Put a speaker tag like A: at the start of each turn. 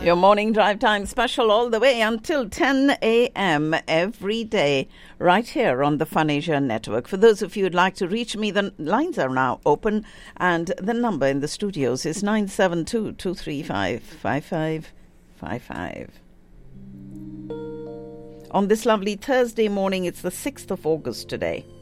A: Your morning drive time special all the way until 10 a.m. every day right here on the Fun Asia Network. For those of you who'd like to reach me, the lines are now open and the number in the studios is 972-235-5555. On this lovely Thursday morning, it's the 6th of August today.